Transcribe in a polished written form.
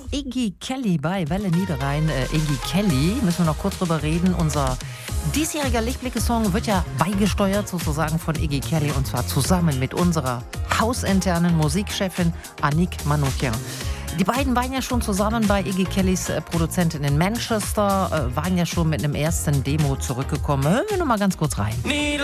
Iggy Kelly bei Welle Niederrhein. Iggy Kelly, müssen wir noch kurz drüber reden. Unser diesjähriger Lichtblicke-Song wird ja beigesteuert sozusagen von Iggy Kelly und zwar zusammen mit unserer hausinternen Musikchefin Annick Manoukian. Die beiden waren ja schon zusammen bei Iggy Kellys Produzentin in Manchester, waren ja schon mit einem ersten Demo zurückgekommen. Hören wir noch mal ganz kurz rein.